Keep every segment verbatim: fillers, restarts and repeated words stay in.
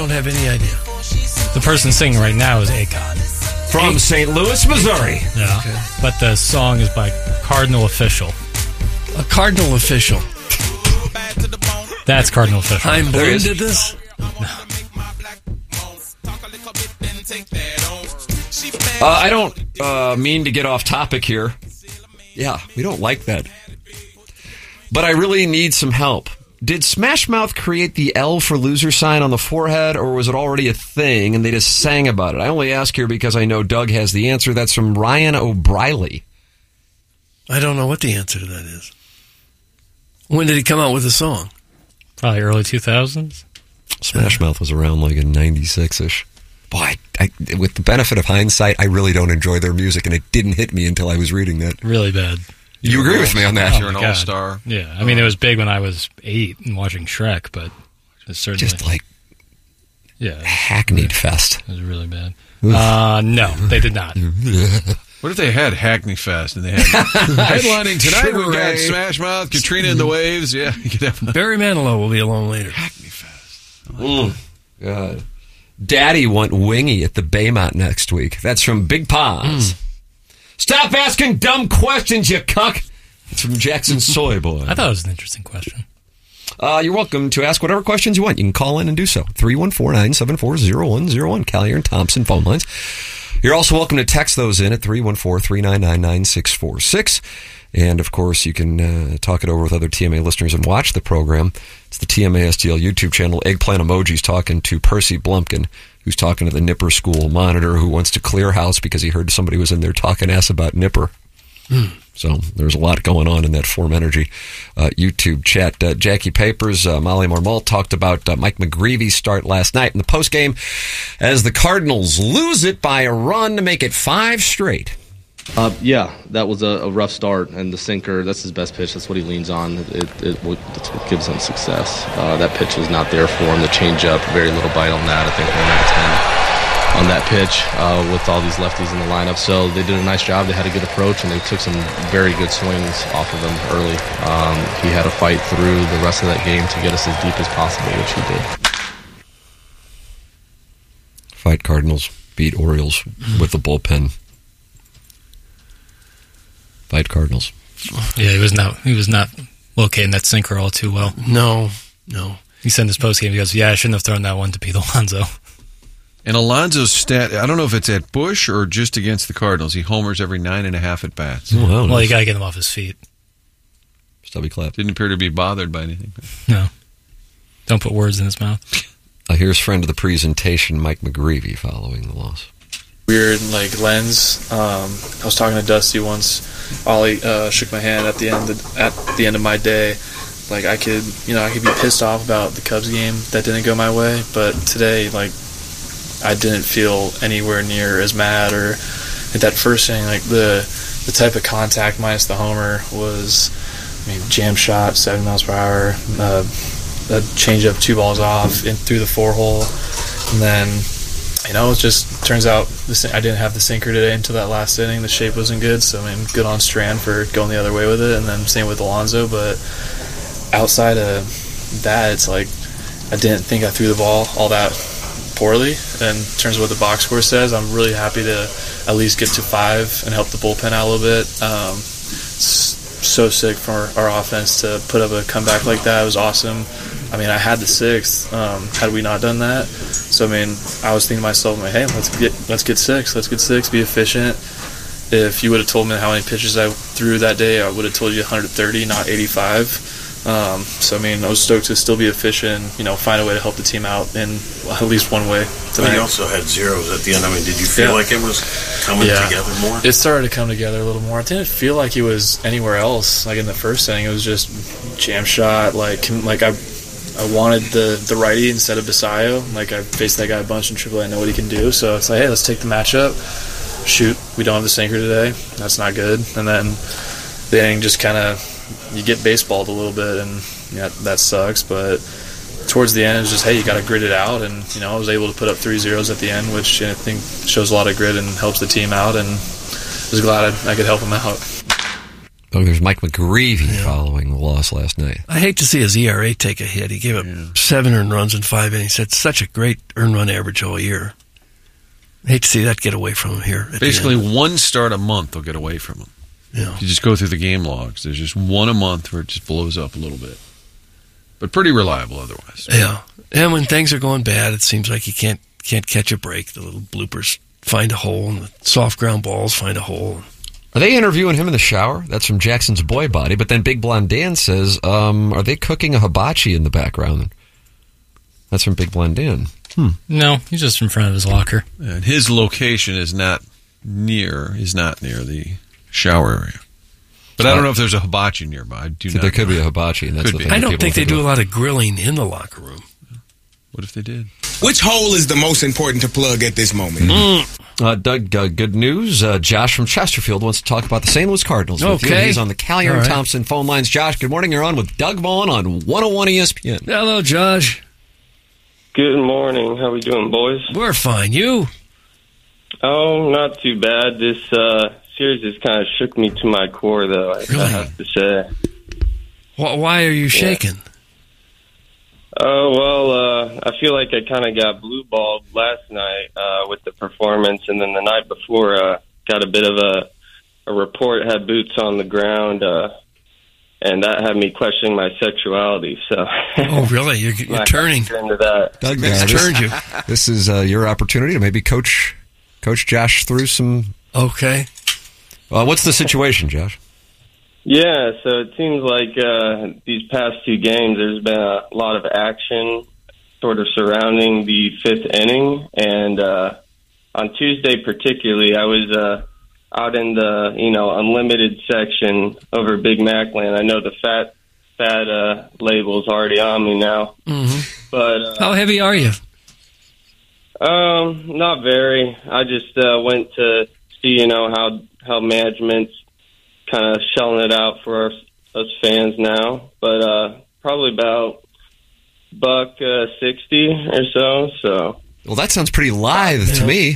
don't have any idea. The person singing right now is Akon. From Saint Louis, Missouri. Yeah. Okay. But the song is by Cardinal Official. A Cardinal Official. That's Cardinal Official. I'm There Bloom is. did this? Uh, I don't uh, mean to get off topic here. Yeah, we don't like that. But I really need some help. Did Smash Mouth create the L for loser sign on the forehead, or was it already a thing and they just sang about it? I only ask here because I know Doug has the answer. That's from Ryan O'Briley. I don't know what the answer to that is. When did he come out with the song? Probably early two thousands. Smash Mouth was around like in ninety-six-ish. Boy, I, I, with the benefit of hindsight, I really don't enjoy their music, and it didn't hit me until I was reading that. Really bad. You agree with me on that? Oh, You're an my God. all-star. Yeah, I mean, it was big when I was eight and watching Shrek, but it's certainly... Just like yeah, hackneyed fest. it was really bad. Uh, no, they did not. What if they had Hackney Fest and they had headlining tonight? We got Hooray. Smash Mouth, Katrina and the Waves. Yeah, you could have Barry Manilow will be along later. Hackney Fest. Mm, God. Daddy went wingy at the Baymont next week. That's from Big Paws. Mm. Stop asking dumb questions, you cuck. It's from Jackson Soy Boy. I thought it was an interesting question. Uh, you're welcome to ask whatever questions you want. You can call in and do so. three one four, nine seven four, zero one zero one. Collier and Thompson phone lines. You're also welcome to text those in at three one four, three nine nine, nine six four six. And, of course, you can uh, talk it over with other T M A listeners and watch the program. It's the T M A S T L YouTube channel. Eggplant Emoji's talking to Percy Blumpkin, who's talking to the Nipper School monitor, who wants to clear house because he heard somebody was in there talking ass about Nipper. Mm. So there's a lot going on in that Form Energy uh, YouTube chat. Uh, Jackie Papers, uh, Molly Marmol talked about uh, Mike McGreevy's start last night in the postgame as the Cardinals lose it by a run to make it five straight. Uh, yeah, that was a, a rough start, and the sinker, that's his best pitch. That's what he leans on. It, it, it that's what gives him success. Uh, that pitch was not there for him. The changeup, very little bite on that. I think one out of ten on that pitch uh, with all these lefties in the lineup. So they did a nice job. They had a good approach, and they took some very good swings off of him early. Um, he had to fight through the rest of that game to get us as deep as possible, which he did. Fight Cardinals, beat Orioles with the bullpen. Fight Cardinals. Yeah, he was not he was not locating that sinker all too well. No, no. He said in his postgame, he goes, yeah, I shouldn't have thrown that one to Pete Alonso. And Alonso's stat, I don't know if it's at Busch or just against the Cardinals. He homers every nine and a half at bats. Oh, wow, Well, nice. you got to get him off his feet. Stubby clap. Didn't appear to be bothered by anything. No. Don't put words in his mouth. Uh, here's friend of the presentation, Mike McGreevy, following the loss. Weird like lens. Um, I was talking to Dusty once. Ollie uh, shook my hand at the end of, at the end of my day. Like I could, you know, I could be pissed off about the Cubs game that didn't go my way, but today, like, I didn't feel anywhere near as mad. Or at that first inning, like the the type of contact minus the homer was, I mean, jam shot, seven miles per hour, uh, a change up two balls off in through the four hole, and then. You know, it just turns out this, I didn't have the sinker today until that last inning. The shape wasn't good, so I mean, good on Strand for going the other way with it, and then same with Alonso. But outside of that, it's like I didn't think I threw the ball all that poorly. And in terms of what the box score says, I'm really happy to at least get to five and help the bullpen out a little bit. Um, it's so sick for our offense to put up a comeback like that. It was awesome. I mean, I had the sixth. Um, had we not done that, so I mean, I was thinking to myself, like, "Hey, let's get let's get six. Let's get six. Be efficient." If you would have told me how many pitches I threw that day, I would have told you one hundred thirty, not eighty-five. Um, so I mean, I was stoked to still be efficient. You know, find a way to help the team out in at least one way tonight. Well, you also had zeros at the end. I mean, did you feel yeah. like it was coming yeah. together more? It started to come together a little more. I didn't feel like it was anywhere else. Like in the first inning, it was just jam shot. Like like I. I wanted the, the righty instead of Basayo. Like, I faced that guy a bunch in triple A. I know what he can do. So it's like, hey, let's take the matchup. Shoot, we don't have the sinker today. That's not good. And then the inning just kind of, you get baseballed a little bit, and yeah, that sucks. But towards the end, it's just, hey, you got to grit it out. And, you know, I was able to put up three zeros at the end, which I think shows a lot of grit and helps the team out. And I was glad I, I could help them out. Oh, there's Mike McGreevy yeah. following the loss last night. I hate to see his E R A take a hit. He gave up yeah. seven earned runs in five innings. That's such a great earned run average all year. I hate to see that get away from him here. Basically, one start a month will get away from him. Yeah. If you just go through the game logs, there's just one a month where it just blows up a little bit. But pretty reliable otherwise. Yeah. And when things are going bad, it seems like you can't can't catch a break. The little bloopers find a hole, and the soft ground balls find a hole. Are they interviewing him in the shower? That's from Jackson's Boy Body. But then Big Blonde Dan says, um, are they cooking a hibachi in the background? That's from Big Blonde Dan. Hmm. No, he's just in front of his locker. And his location is not near, is not near the shower area. But I don't know if there's a hibachi nearby. I do so not there could know. be a hibachi. And that's could the be. thing I don't think they do about. a lot of grilling in the locker room. What if they did? Which hole is the most important to plug at this moment? Mm. Uh, Doug, uh, good news. Uh, Josh from Chesterfield wants to talk about the Saint Louis Cardinals. With okay. you. He's on the Callier right. Thompson phone lines. Josh, good morning. You're on with Doug Vaughn on one oh one E S P N. Hello, Josh. Good morning. How we doing, boys? We're fine. You? Oh, not too bad. This uh, series has kind of shook me to my core, though, I, really? I have to say. Why are you shaking? Oh, well, uh, I feel like I kind of got blue-balled last night uh, with the performance, and then the night before uh, got a bit of a, a report, had boots on the ground, uh, and that had me questioning my sexuality. So, oh, really? You're, you're turning. Into that. Doug, uh, this, turned you. This is uh, your opportunity to maybe coach coach Josh through some... Okay. Uh, what's the situation, Josh? Yeah, so it seems like uh, these past two games, there's been a lot of action sort of surrounding the fifth inning. And uh, on Tuesday particularly, I was uh, out in the, you know, unlimited section over Big Mac Land. I know the fat fat uh, label's already on me now. Mm-hmm. But uh, how heavy are you? Um, not very. I just uh, went to see, you know, how, how management's kind of shelling it out for us, us fans now, but uh, probably about buck uh, sixty or so. So, well, that sounds pretty lithe to me.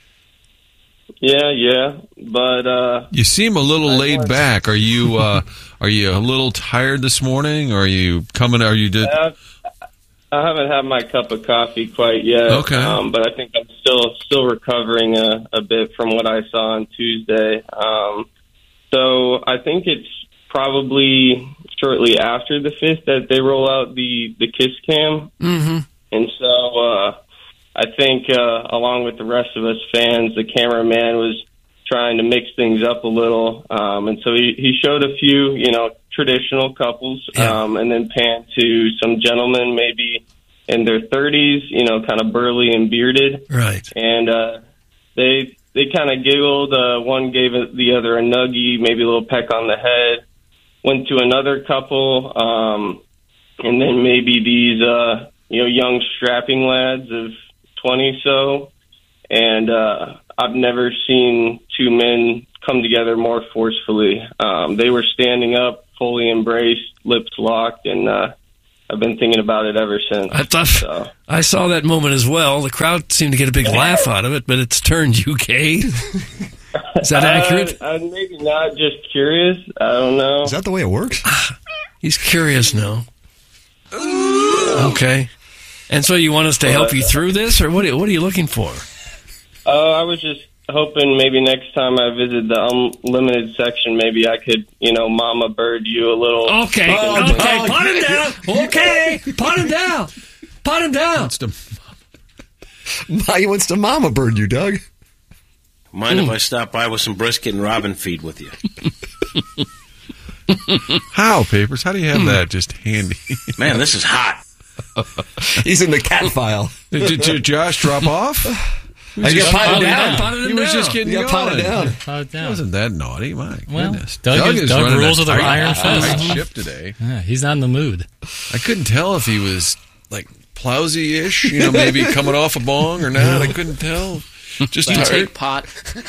Yeah, yeah, but uh, you seem a little I laid back. Are you uh, are you a little tired this morning? Or are you coming? Are you did? I, I haven't had my cup of coffee quite yet. Okay, um, but I think I'm still still recovering a, a bit from what I saw on Tuesday. Um, So I think it's probably shortly after the fifth that they roll out the, the Kiss Cam. Mm-hmm. And so uh, I think uh, along with the rest of us fans, the cameraman was trying to mix things up a little. Um, and so he, he showed a few, you know, traditional couples yeah. um, and then panned to some gentlemen maybe in their thirties, you know, kind of burly and bearded. Right. And uh, they... They kind of giggled. Uh, one gave the other a nuggie, maybe a little peck on the head. Went to another couple, um, and then maybe these, uh, you know, young strapping lads of twenty so. And uh, I've never seen two men come together more forcefully. Um, they were standing up, fully embraced, lips locked, and uh, I've been thinking about it ever since. I thought so. I saw that moment as well. The crowd seemed to get a big laugh out of it, but it's turned U K. Is that accurate? Uh, uh, maybe not. Just curious. I don't know. Is that the way it works? He's curious now. Okay. And so you want us to help you through this, or what? Are, what are you looking for? Oh, uh, I was just hoping maybe next time I visit the unlimited section, maybe I could, you know, mama bird you a little. Okay, oh, okay, pot him down. Okay, pot him down. Pot him down. Wants to, he wants to mama bird you, Doug. Mind mm. if I stop by with some brisket and robin feed with you? How, Papers? How do you have that just handy? Man, this is hot. He's in the cat file. Did, did Josh drop off? I got potted down. Potted he was just getting going. potted down. Potted down. It wasn't that naughty. My well, goodness. Doug, Doug is, is Doug running rules a of the tight, Iron Fist. tight ship today. Yeah, he's not in the mood. I couldn't tell if he was like plowsy-ish, you know, maybe coming off a bong or not. I couldn't tell. Just tired. Take pot.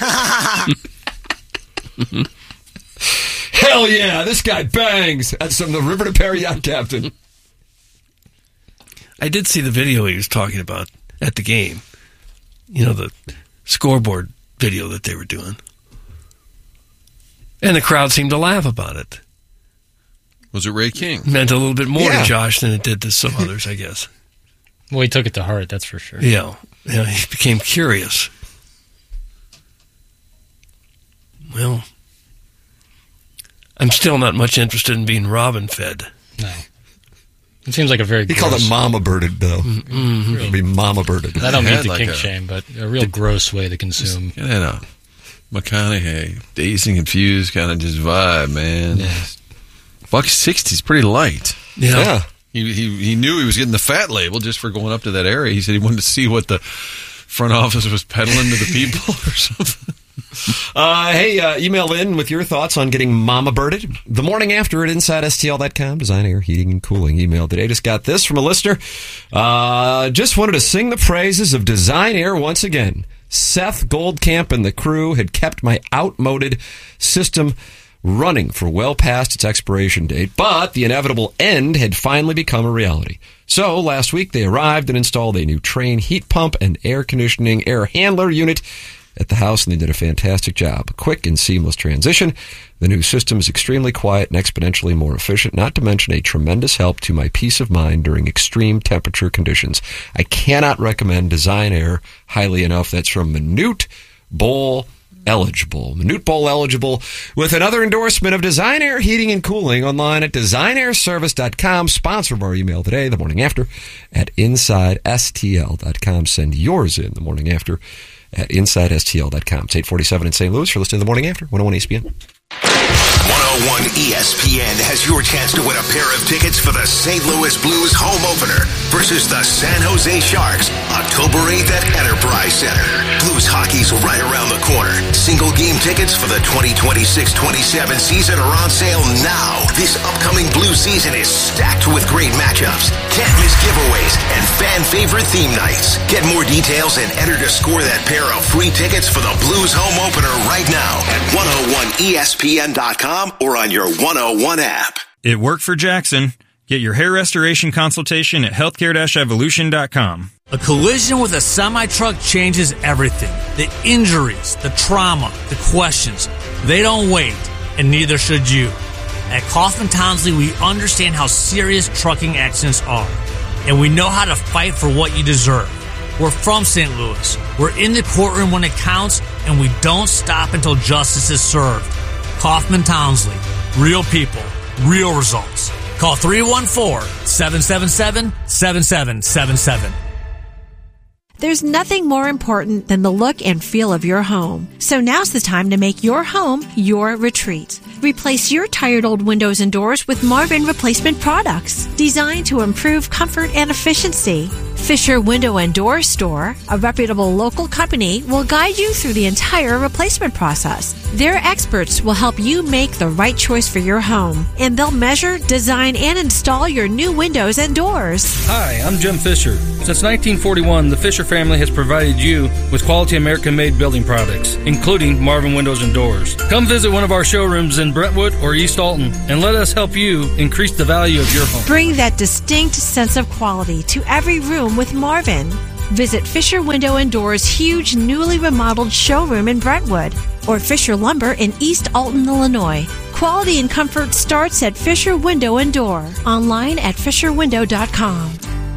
Hell yeah, this guy bangs. That's from the River to Perry yacht captain. I did see the video he was talking about at the game. You know, the scoreboard video that they were doing. And the crowd seemed to laugh about it. Was it Ray King? Meant a little bit more Yeah. to Josh than it did to some others, I guess. Well, he took it to heart, that's for sure. Yeah. Yeah, he became curious. Well, I'm still not much interested in being robin fed. No. It seems like a very He gross... called it mama birded, though. Mm-hmm. It would be mama birded. I don't mean Had to like kink a- shame, but a real gross way to consume. It had a McConaughey, dazed and confused kind of just vibe, man. Yeah. Buck sixty's pretty light. Yeah. Yeah. He, he he knew he was getting the fat label just for going up to that area. He said he wanted to see what the front office was peddling to the people or something. Uh, hey, uh, email in with your thoughts on getting mama birded. The morning after at inside S T L dot com, Design Air Heating and Cooling. Email today. Just got this from a listener. Uh, just wanted to sing the praises of Design Air once again. Seth Goldcamp and the crew had kept my outmoded system running for well past its expiration date, but the inevitable end had finally become a reality. So last week they arrived and installed a new Trane heat pump and air conditioning air handler unit at the house, and they did a fantastic job. Quick and seamless transition. The new system is extremely quiet and exponentially more efficient, not to mention a tremendous help to my peace of mind during extreme temperature conditions. I cannot recommend Design Air highly enough. That's from Minute Bowl Eligible. Minute Bowl Eligible with another endorsement of Design Air Heating and Cooling online at design air service dot com. Sponsor of our email today, the morning after, at inside S T L dot com. Send yours in the morning after at inside S T L dot com. It's eight forty-seven in Saint Louis. You're listening to The Morning After, one oh one E S P N. one oh one E S P N has your chance to win a pair of tickets for the Saint Louis Blues home opener versus the San Jose Sharks, October eighth at Enterprise Center. Blues hockey's right around the corner. Single game tickets for the twenty twenty-six twenty-seven season are on sale now. This upcoming Blues season is stacked with great matchups, can't miss giveaways, and fan favorite theme nights. Get more details and enter to score that pair of free tickets for the Blues home opener right now at one oh one E S P N dot com or on your one oh one app. It worked for Jackson. Get your hair restoration consultation at healthcare dash evolution dot com. A collision with a semi-truck changes everything. The injuries, the trauma, the questions. They don't wait, and neither should you. At Kaufman Townsley, we understand how serious trucking accidents are, and we know how to fight for what you deserve. We're from Saint Louis. We're in the courtroom when it counts, and we don't stop until justice is served. Kaufman Townsley. Real people. Real results. Call three one four, seven seven seven, seven seven seven seven. There's nothing more important than the look and feel of your home. So now's the time to make your home your retreat. Replace your tired old windows and doors with Marvin replacement products designed to improve comfort and efficiency. Fisher Window and Door Store, a reputable local company, will guide you through the entire replacement process. Their experts will help you make the right choice for your home, and they'll measure, design, and install your new windows and doors. Hi, I'm Jim Fisher. Since nineteen forty-one, the Fisher family has provided you with quality American-made building products, including Marvin Windows and Doors. Come visit one of our showrooms in Brentwood or East Alton, and let us help you increase the value of your home. Bring that distinct sense of quality to every room with Marvin. Visit Fisher Window and Doors' huge newly remodeled showroom in Brentwood or Fisher Lumber in East Alton, Illinois. Quality and comfort starts at Fisher Window and Door. Online at fisher window dot com.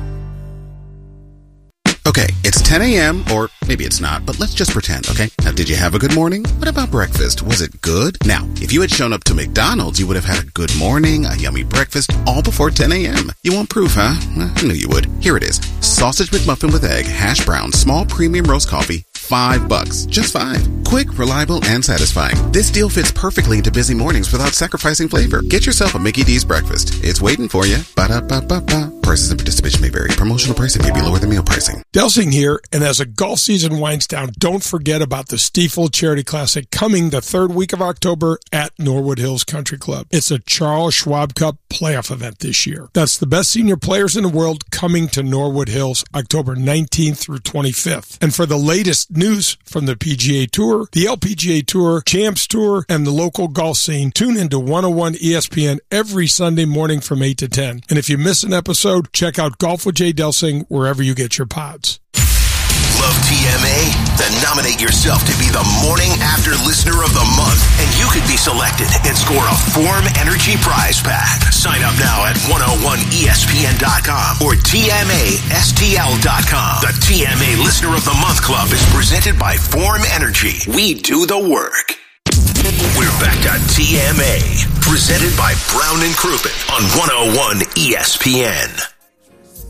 Okay, it's ten a.m., or maybe it's not, but let's just pretend, okay? Now, did you have a good morning? What about breakfast? Was it good? Now, if you had shown up to McDonald's, you would have had a good morning, a yummy breakfast, all before ten a.m. You want proof, huh? Well, I knew you would. Here it is. Sausage McMuffin with egg, hash brown, small premium roast coffee, five bucks. Just five. Quick, reliable, and satisfying. This deal fits perfectly into busy mornings without sacrificing flavor. Get yourself a Mickey D's breakfast. It's waiting for you. Ba-da-ba-ba-ba. Prices and participation may vary. Promotional pricing may be lower than meal pricing. Delsing here, and as the golf season winds down, don't forget about the Stiefel Charity Classic coming the third week of October at Norwood Hills Country Club. It's a Charles Schwab Cup playoff event this year. That's the best senior players in the world coming to Norwood Hills October nineteenth through twenty-fifth. And for the latest news from the P G A Tour, the L P G A Tour, Champs Tour, and the local golf scene, tune into one oh one E S P N every Sunday morning from eight to ten. And if you miss an episode, check out Golf with Jay Delsing wherever you get your pods. love T M A? Then nominate yourself to be the Morning After Listener of the Month, and you could be selected and score a Form Energy prize pack. Sign up now at one oh one E S P N dot com or T M A S T L dot com. The T M A Listener of the Month Club is presented by Form Energy. We do the work. We're back to T M A, presented by Brown and Crouppen on one oh one E S P N.